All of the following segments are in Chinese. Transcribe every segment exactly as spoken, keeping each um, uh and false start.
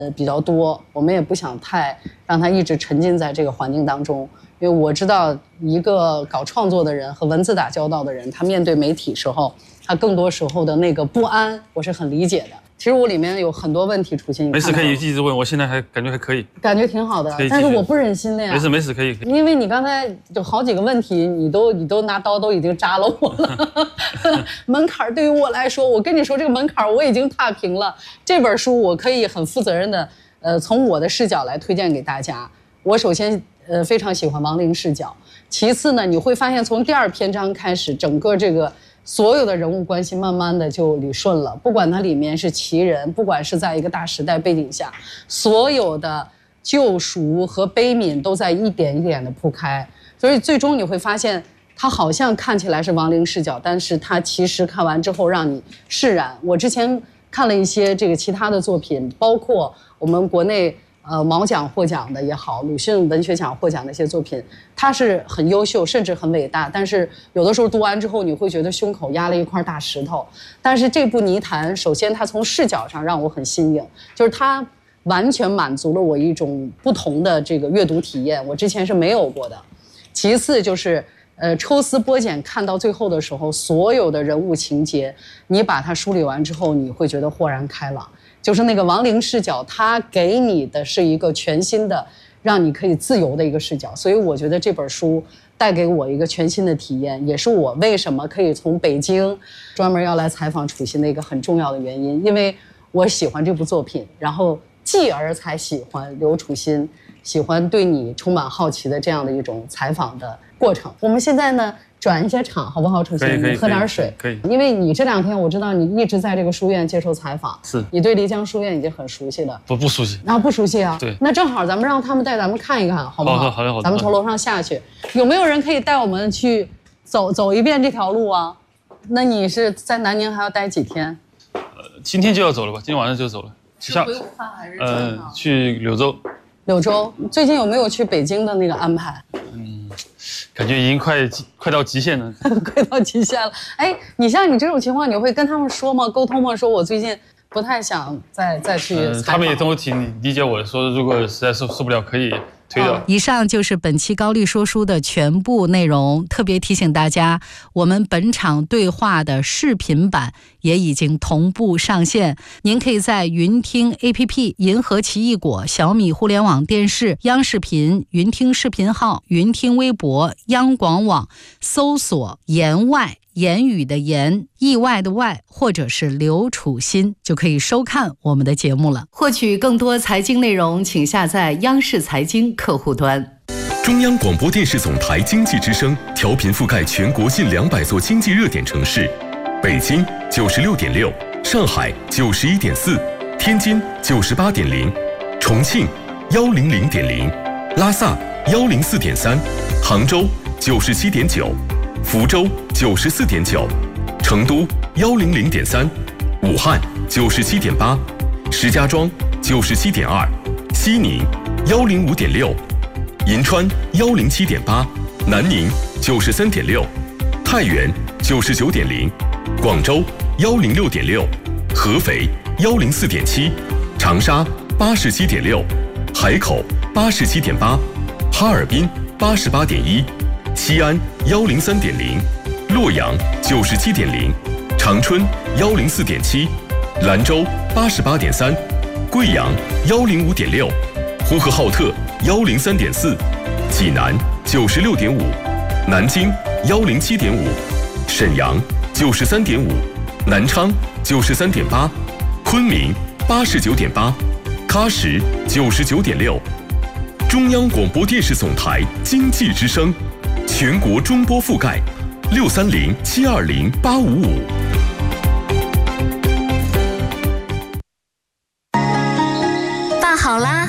呃比较多，我们也不想太让他一直沉浸在这个环境当中，因为我知道一个搞创作的人和文字打交道的人，他面对媒体时候，他更多时候的那个不安，我是很理解的。其实我里面有很多问题出现， 没事可以一直问，我现在还感觉还可以， 感觉挺好的，但是我不忍心了呀。 没事没事可以，可以因为你刚才有好几个问题，你都你都拿刀都已经扎了我了。门槛对于我来说，我跟你说这个门槛我已经踏平了。这本书我可以很负责任的，呃，从我的视角来推荐给大家。我首先呃非常喜欢亡灵视角，其次呢，你会发现从第二篇章开始，整个这个。所有的人物关系慢慢的就理顺了，不管它里面是奇人，不管是在一个大时代背景下，所有的救赎和悲悯都在一点一点的铺开，所以最终你会发现，它好像看起来是亡灵视角，但是它其实看完之后让你释然。我之前看了一些这个其他的作品，包括我们国内。呃，毛奖获奖的也好，鲁迅文学奖获奖的一些作品，它是很优秀，甚至很伟大。但是有的时候读完之后，你会觉得胸口压了一块大石头。但是这部《泥潭》，首先它从视角上让我很新颖，就是它完全满足了我一种不同的这个阅读体验，我之前是没有过的。其次就是，呃，抽丝剥茧，看到最后的时候，所有的人物情节，你把它梳理完之后，你会觉得豁然开朗。就是那个亡灵视角，它给你的是一个全新的，让你可以自由的一个视角。所以我觉得这本书带给我一个全新的体验，也是我为什么可以从北京专门要来采访楚忻的一个很重要的原因。因为我喜欢这部作品，然后继而才喜欢刘楚忻，喜欢对你充满好奇的这样的一种采访的过程。我们现在呢转一些场好不好？楚忻，你喝点水。 可以。 因为你这两天我知道你一直在这个书院接受采访， 是你对漓江书院已经很熟悉了。 不不熟悉。 然后不熟悉啊？ 对。 那正好咱们让他们带咱们看一看，好不好？ 好的好的好的。 咱们从楼上下去，有没有人可以带我们去走走一遍这条路啊？那你是在南宁还要待几天？ 呃，今天就要走了吧？今天晚上就走了。 是回武汉还是转呃，去柳州。 柳州，最近有没有去北京的那个安排？ 嗯，感觉已经快快到极限了， 快到极限了。哎，你像你这种情况，你会跟他们说吗？沟通吗？说我最近不太想再再去采访、呃。 他们也都挺理解我的，说如果实在受受不了，可以推掉。 以上就是本期高丽说书的全部内容。特别提醒大家，我们本场对话的视频版也已经同步上线，您可以在云听 A P P、银河奇异果、小米互联网电视、央视频、云听视频号、云听微博、央广网搜索言外，言语的言，意外的外，或者是刘楚忻，就可以收看我们的节目了。获取更多财经内容，请下载央视财经客户端。 中央广播电视总台经济之声调频覆盖全国近两百座经济热点城市，北京九十六点六，上海九十一点四，天津九十八点零，重庆幺零零点零，拉萨幺零四点三，杭州九十七点九。福州九十四点九，成都幺零零点三，武汉九十七点八，石家庄九十七点二，西宁幺零五点六，银川幺零七点八，南宁九十三点六，太原九十九点零，广州幺零六点六，合肥幺零四点七，长沙八十七点六，海口八十七点八，哈尔滨八十八点一。西安幺零三点零，洛阳九十七点零，长春幺零四点七，兰州八十八点三，贵阳幺零五点六，呼和浩特幺零三点四，济南九十六点五，南京幺零七点五，沈阳九十三点五，南昌九十三点八，昆明八十九点八，喀什九十九点六。中央广播电视总台经济之声。全国中波覆盖六三零七二零八五五。 饭好啦。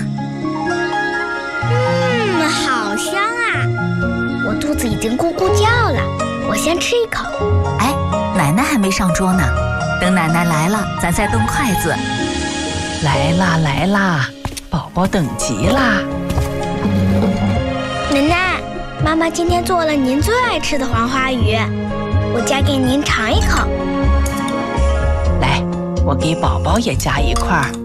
嗯，好香啊！我肚子已经咕咕叫了，我先吃一口。 哎，奶奶还没上桌呢，等奶奶来了，咱再动筷子。 来啦来啦，宝宝等急啦。 奶奶。妈妈今天做了您最爱吃的黄花鱼，我夹给您尝一口。 来，我给宝宝也夹一块儿。